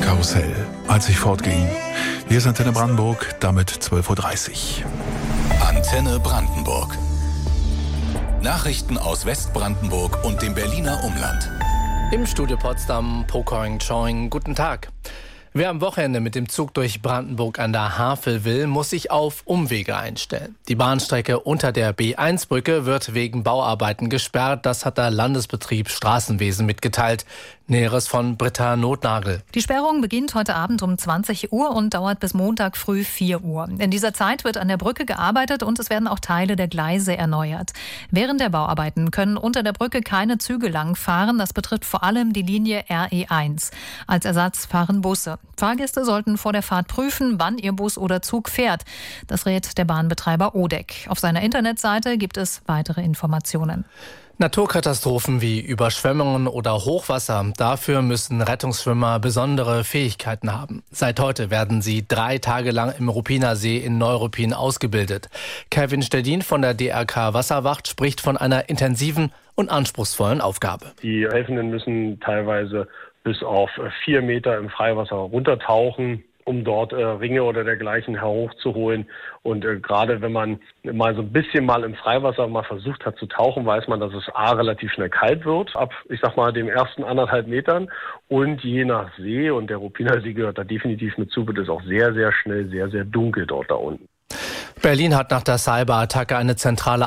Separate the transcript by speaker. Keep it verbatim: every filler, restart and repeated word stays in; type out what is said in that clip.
Speaker 1: Karussell, als ich fortging. Hier ist Antenne Brandenburg, damit zwölf Uhr dreißig.
Speaker 2: Antenne Brandenburg. Nachrichten aus Westbrandenburg und dem Berliner Umland.
Speaker 3: Im Studio Potsdam, Pokoing Choing, guten Tag. Wer am Wochenende mit dem Zug durch Brandenburg an der Havel will, muss sich auf Umwege einstellen. Die Bahnstrecke unter der B eins Brücke wird wegen Bauarbeiten gesperrt. Das hat der Landesbetrieb Straßenwesen mitgeteilt. Näheres von Britta Notnagel.
Speaker 4: Die Sperrung beginnt heute Abend um zwanzig Uhr und dauert bis Montag früh vier Uhr. In dieser Zeit wird an der Brücke gearbeitet und es werden auch Teile der Gleise erneuert. Während der Bauarbeiten können unter der Brücke keine Züge langfahren. Das betrifft vor allem die Linie R E eins. Als Ersatz fahren Busse. Fahrgäste sollten vor der Fahrt prüfen, wann ihr Bus oder Zug fährt. Das rät der Bahnbetreiber O D E C. Auf seiner Internetseite gibt es weitere Informationen.
Speaker 3: Naturkatastrophen wie Überschwemmungen oder Hochwasser, dafür müssen Rettungsschwimmer besondere Fähigkeiten haben. Seit heute werden sie drei Tage lang im Ruppiner See in Neuruppin ausgebildet. Kevin Stedin von der D R K Wasserwacht spricht von einer intensiven und anspruchsvollen Aufgabe.
Speaker 5: Die Helfenden müssen teilweise bis auf vier Meter im Freiwasser runtertauchen, um dort äh, Ringe oder dergleichen hochzuholen. Und äh, gerade wenn man mal so ein bisschen mal im Freiwasser mal versucht hat zu tauchen, weiß man, dass es A, relativ schnell kalt wird, ab, ich sag mal, dem ersten anderthalb Metern. Und je nach See, und der Ruppiner See gehört da definitiv mit zu, wird es auch sehr, sehr schnell sehr, sehr dunkel dort da unten.
Speaker 3: Berlin hat nach der Cyberattacke eine zentrale